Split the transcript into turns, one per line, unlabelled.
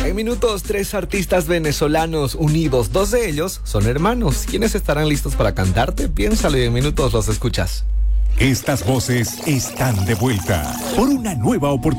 En minutos, 3 artistas venezolanos unidos. 2 de ellos son hermanos. ¿Quiénes estarán listos para cantarte? Piénsalo y en minutos los escuchas.
Estas voces están de vuelta por una nueva oportunidad.